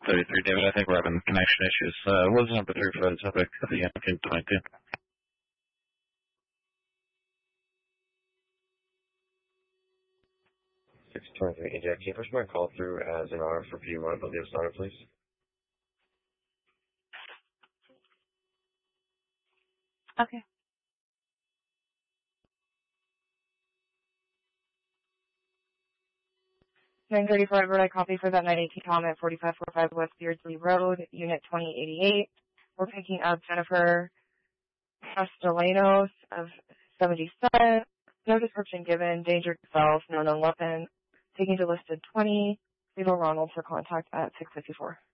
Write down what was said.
33, David. I think we're having connection issues. What was number 3 for the topic of the applicant 22? 623. AJ, can you push my call through as an R for P1 of the Osana, please? Okay. 935, wrote I copy for that 918 comment, 4545 West Beardsley Road, Unit 2088. We're picking up Jennifer Castellanos of 77. No description given, danger to self, no known weapon. Taking to listed 20. Legal Ronald for contact at 654.